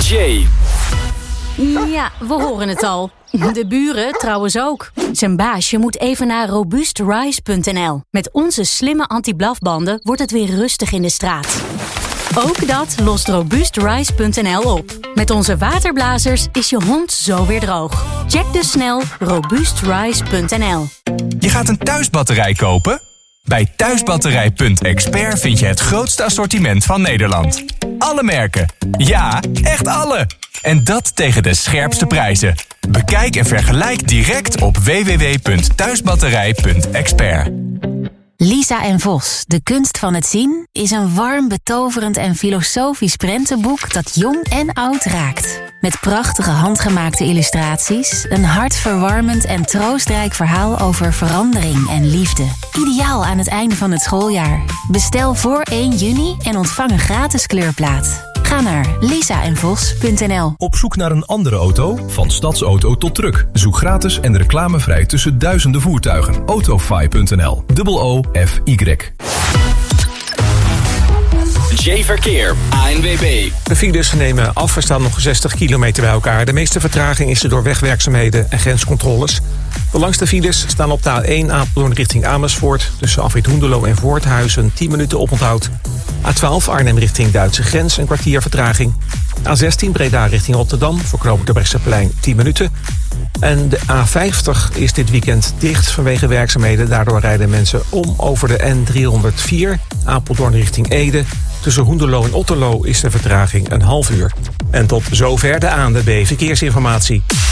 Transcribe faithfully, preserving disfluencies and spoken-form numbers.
Jay. Ja, we horen het al. De buren trouwens ook. Zijn baasje moet even naar robuustrise punt n l. Met onze slimme anti-blafbanden wordt het weer rustig in de straat. Ook dat lost robuustrise punt n l op. Met onze waterblazers is je hond zo weer droog. Check dus snel robuustrise punt n l. Je gaat een thuisbatterij kopen? Bij thuisbatterij punt expert vind je het grootste assortiment van Nederland. Alle merken. Ja, echt alle. En dat tegen de scherpste prijzen. Bekijk en vergelijk direct op w w w punt thuisbatterij punt expert. Lisa en Vos, de kunst van het zien, is een warm, betoverend en filosofisch prentenboek dat jong en oud raakt. Met prachtige handgemaakte illustraties, een hartverwarmend en troostrijk verhaal over verandering en liefde. Ideaal aan het einde van het schooljaar. Bestel voor één juni en ontvang een gratis kleurplaat. Ga naar lisa en vos punt n l. Op zoek naar een andere auto? Van stadsauto tot truck. Zoek gratis en reclamevrij tussen duizenden voertuigen. autofy punt n l. Dubbel O F Y. Jay Verkeer, A N W B. De files nemen af, er staan nog zestig kilometer bij elkaar. De meeste vertraging is er door wegwerkzaamheden en grenscontroles. De langste files staan op de A één Apeldoorn richting Amersfoort. Tussen afrit Hoenderloo en Voorthuizen tien minuten oponthoud. A twaalf Arnhem richting Duitse grens, een kwartier vertraging. A zestien Breda richting Rotterdam, voor knooppunt Terbrechtseplein tien minuten. En de A vijftig is dit weekend dicht vanwege werkzaamheden. Daardoor rijden mensen om over de N driehonderdvier, Apeldoorn richting Ede. Tussen Hoenderloo en Otterloo is de vertraging een half uur. En tot zover de A N W B Verkeersinformatie.